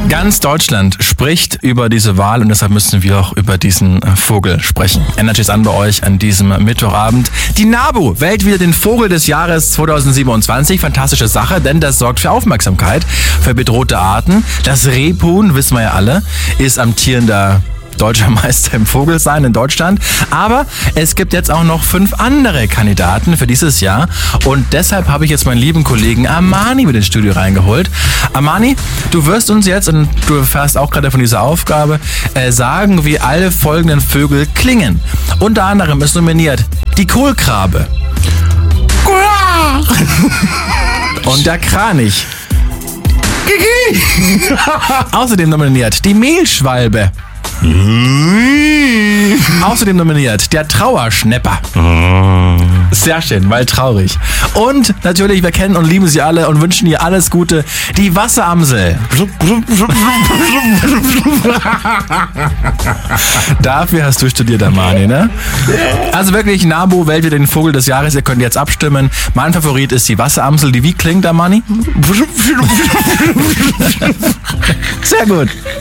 Ganz Deutschland spricht über diese Wahl und deshalb müssen wir auch über diesen Vogel sprechen. Energy ist an bei euch an diesem Mittwochabend. Die NABU wählt wieder den Vogel des Jahres 2027. Fantastische Sache, denn das sorgt für Aufmerksamkeit für bedrohte Arten. Das Rebhuhn, wissen wir ja alle, ist amtierender deutscher Meister im Vogelsein in Deutschland. Aber es gibt jetzt auch noch 5 andere Kandidaten für dieses Jahr. Und deshalb habe ich jetzt meinen lieben Kollegen Armani mit ins Studio reingeholt. Armani, du wirst uns jetzt, und du erfährst auch gerade von dieser Aufgabe, sagen, wie alle folgenden Vögel klingen. Unter anderem ist nominiert die Kohlkrabe. Und der Kranich. Außerdem nominiert die Mehlschwalbe. Außerdem nominiert der Trauerschnepper. Sehr schön, weil traurig. Und natürlich, wir kennen und lieben sie alle und wünschen ihr alles Gute, die Wasseramsel. Dafür hast du studiert, Armani, ne? Also wirklich, NABU wählt wieder den Vogel des Jahres. Ihr könnt jetzt abstimmen. Mein Favorit ist die Wasseramsel. Die wie klingt, Armani? Sehr gut.